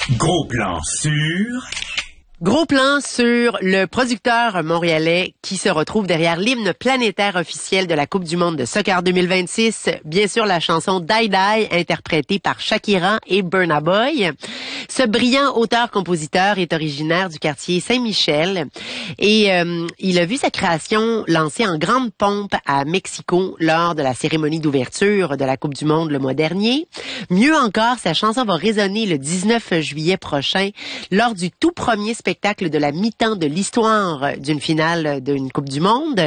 Gros plan sur... Gros plan sur le producteur montréalais qui se retrouve derrière l'hymne planétaire officiel de la Coupe du monde de soccer 2026. Bien sûr, la chanson Die Die, interprétée par Shakira et Burna Boy. Ce brillant auteur-compositeur est originaire du quartier Saint-Michel et il a vu sa création lancée en grande pompe à Mexico lors de la cérémonie d'ouverture de la Coupe du monde le mois dernier. Mieux encore, sa chanson va résonner le 19 juillet prochain lors du tout premier spectacle de la mi-temps de l'histoire d'une finale d'une Coupe du monde.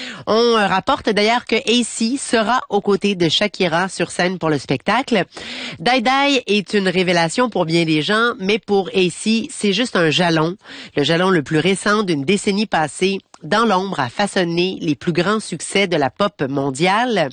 On rapporte d'ailleurs que AC sera aux côtés de Shakira sur scène pour le spectacle. Die Die est une révélation pour bien des gens, mais pour AC, c'est juste un jalon, le jalon le plus récent d'une décennie passée dans l'ombre à façonner les plus grands succès de la pop mondiale.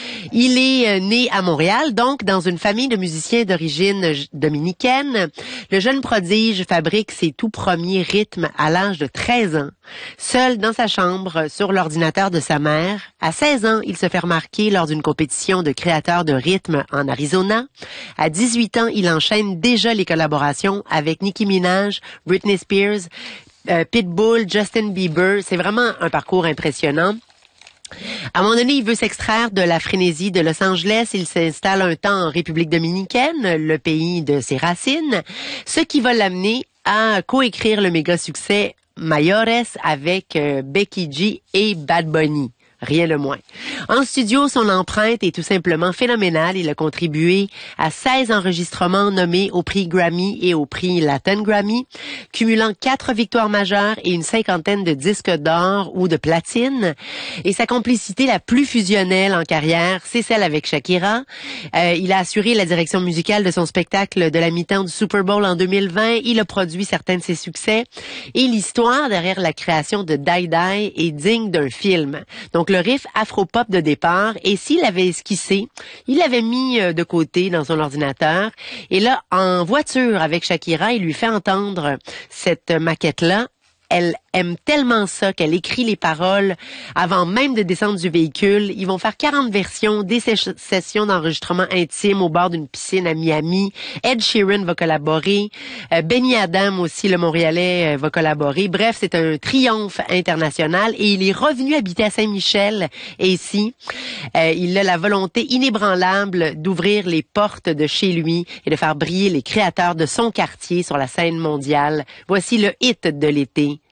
Il est né à Montréal, donc dans une famille de musiciens d'origine dominicaine. Le jeune prodige fabrique ses tout premiers rythmes à l'âge de 13 ans. Seul dans sa chambre, sur l'ordinateur de sa mère. À 16 ans, il se fait remarquer lors d'une compétition de créateurs de rythmes en Arizona. À 18 ans, il enchaîne déjà les collaborations avec Nicki Minaj, Britney Spears, Pitbull, Justin Bieber. C'est vraiment un parcours impressionnant. À un moment donné, il veut s'extraire de la frénésie de Los Angeles. Il s'installe un temps en République dominicaine, le pays de ses racines, ce qui va l'amener à coécrire le méga succès Mayores avec Becky G et Bad Bunny. Rien de moins. En studio, son empreinte est tout simplement phénoménale. Il a contribué à 16 enregistrements nommés au prix Grammy et au prix Latin Grammy, cumulant 4 victoires majeures et une cinquantaine de disques d'or ou de platine. Et sa complicité la plus fusionnelle en carrière, c'est celle avec Shakira. Il a assuré la direction musicale de son spectacle de la mi-temps du Super Bowl en 2020. Il a produit certains de ses succès. Et l'histoire derrière la création de Die Die est digne d'un film. Donc, le riff afro-pop de départ, et s'il avait esquissé, il l'avait mis de côté dans son ordinateur. Et là, en voiture avec Shakira, il lui fait entendre cette maquette-là. Elle aime tellement ça qu'elle écrit les paroles avant même de descendre du véhicule. Ils vont faire 40 versions, des sessions d'enregistrement intime au bord d'une piscine à Miami. Ed Sheeran va collaborer. Benny Adam aussi, le Montréalais, va collaborer. Bref, c'est un triomphe international et il est revenu habiter à Saint-Michel. Et ici, il a la volonté inébranlable d'ouvrir les portes de chez lui et de faire briller les créateurs de son quartier sur la scène mondiale. Voici le hit de l'été.